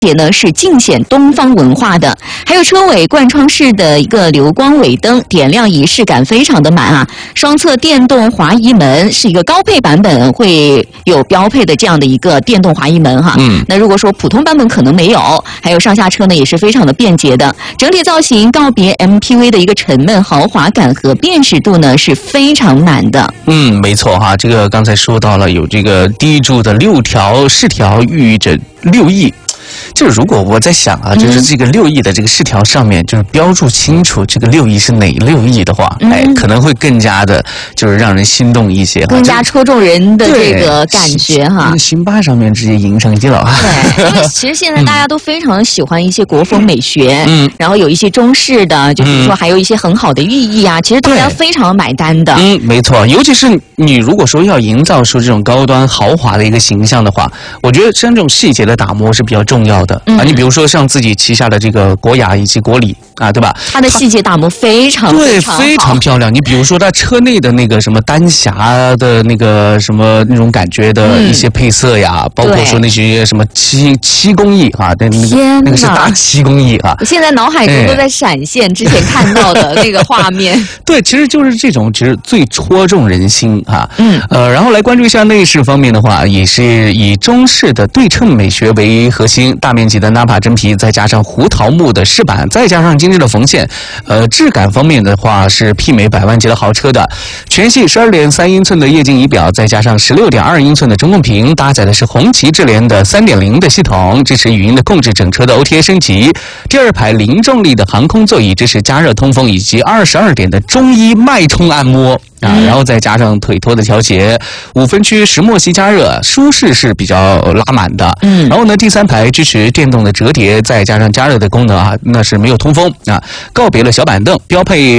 节呢是尽显东方文化的，还有车尾贯穿式的一个流光尾灯，点亮仪式感非常的满啊。双侧电动滑移门是一个高配版本会有标配的这样的一个电动滑移门哈。那如果说普通版本可能没有，还有上下车呢也是非常的便捷的。整体造型告别 MPV 的一个沉闷豪华感和辨识度呢是非常满的。 没错哈，这个刚才说到了有这个第一柱的6条饰条寓意着6亿。就是如果我在想啊，就是这个6亿的这个饰条上面就是标注清楚这个6亿是哪6亿的话，可能会更加的就是让人心动一些， 更加戳中人的这个感觉哈。 辛巴上面直接赢成绩了。 对，因为其实现在大家都非常喜欢一些国风美学，然后有一些中式的，就比如说还有一些很好的寓意啊，其实大家非常买单的。 没错，尤其是你如果说要营造出这种高端豪华的一个形象的话，我觉得像这种细节的打磨是比较重要的。你比如说像自己旗下的这个国雅以及国礼啊，对吧？ 它的细节打磨非常非常漂亮。你比如说它车内的那个什么丹霞的那个什么那种感觉的一些配色呀，包括说那些什么漆工艺啊，那个是大漆工艺啊。 我现在脑海中都在闪现之前看到的那个画面。 对，其实就是这种，其实最戳中人心啊。然后来关注一下内饰方面的话，也是以中式的对称美学为核心，大面积的纳帕真皮，再加上胡桃木的饰板，再加上精致的缝线，质感方面的话是媲美百万级的豪车的。全系12.3英寸的液晶仪表，再加上16.2英寸的中控屏，搭载的是红旗智联的3.0的系统，支持语音的控制，整车的 OTA 升级。第二排零重力的航空座椅，支持加热通风以及22点的中医脉冲按摩。然后再加上腿托的调节，5分区石墨烯加热，舒适是比较拉满的。然后呢，第三排支持电动的折叠，再加上加热的功能啊，那是没有通风啊。告别了小板凳，标配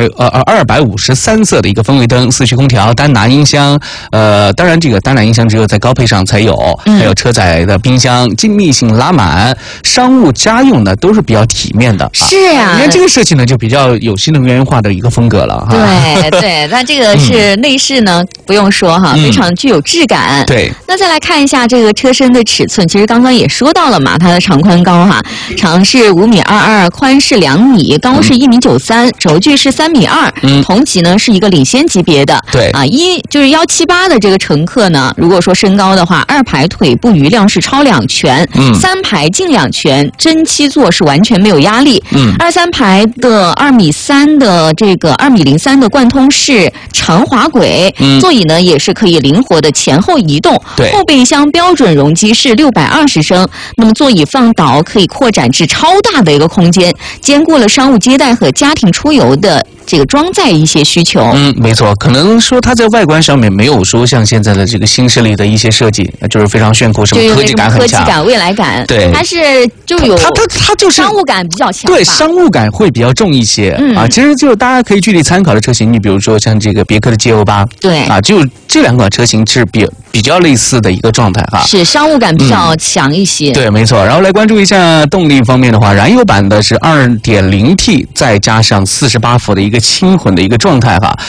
253色的一个氛围灯，4驱空调，丹拿音箱。当然这个丹拿音箱只有在高配上才有，还有车载的冰箱，精密性拉满，商务家用呢都是比较体面的。 是呀， 你看这个设计呢就比较有新能源化的一个风格了哈。 对，那这个是内饰呢，不用说哈，非常具有质感。 对， 那再来看一下这个车身的尺寸，其实刚刚也说到了嘛，它的长宽高哈，长是5.22米，宽是2米，高是1.93米，轴距是3.2米。同级呢是一个领先级别的。 对啊， 就是178的这个乘客呢，如果说身高的话，2排腿部余量是超2拳，3排近2拳，真七座是完全没有压力。2、3排的2.3米的这个2.03米的贯通式长滑轨，座椅呢也是可以灵活的前后移动。后备箱标准容积是620升，那么座椅放倒可以扩展至超大的一个空间，兼顾了商务接待和家庭出游的这个装载一些需求。 没错，可能说它在外观上面没有说像现在的这个新势力的一些设计，就是非常炫酷，什么科技感很强， 科技感、未来感。 对， 它是就有它就是商务感比较强。 对，商务感会比较重一些啊。其实就大家可以具体参考的车型，你比如说像这个别克的 GL8， 对啊， 就这2款车型是比较类似的一个状态哈， 是商务感比较强一些。 对，没错。然后来关注一下动力方面的话，燃油版的是 2.0T 再加上48伏的一个轻混的一个状态哈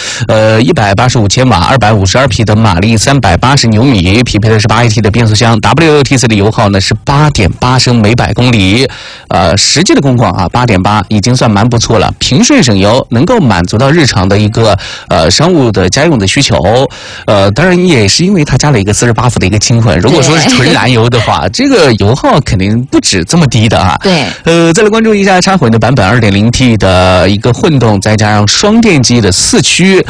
，185千瓦，252匹的马力，380牛米，匹配的是8AT 的变速箱。WLTC 的油耗呢是8.8升每百公里，实际的工况啊8.8已经算蛮不错了，平顺省油，能够满足到日常的一个商务的家用的需求。当然也是因为它加了一个48伏的一个轻混，如果说是纯燃油的话，这个油耗肯定不止这么低的哈。 对， 再来关注一下插混的版本 2.0T 的一个混动，再加上双电机的4驱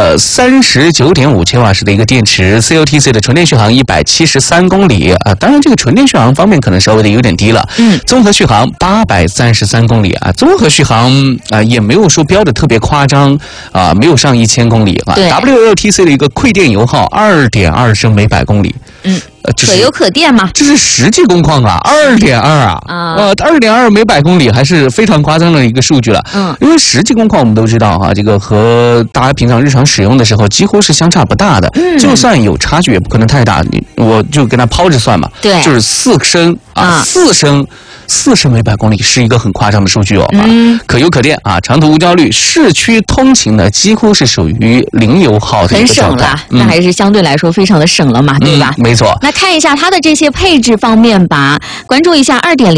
，39.5千瓦时的一个电池 ，COTC 的纯电续航173公里啊。当然这个纯电续航方面可能稍微的有点低了，综合续航833公里啊，综合续航也没有说标的特别夸张啊，没有上1000公里啊。WLTC 的一个馈电油耗2.2升每百公里， 可油可电嘛， 这是实际工况啊，2.2啊，2.2每百公里还是非常夸张的一个数据了。因为实际工况我们都知道哈，这个和大家平常日常使用的时候几乎是相差不大的，就算有差距也不可能太大，我就跟它抛着算嘛， 对， 就是4升啊，4升。 40每百公里是一个很夸张的数据哦。可油可电啊，长途无焦虑，市区通勤呢几乎是属于零油耗的一个状态。 很省了，那还是相对来说非常的省了嘛，对吧？ 没错。 那看一下它的这些配置方面吧，关注一下2.0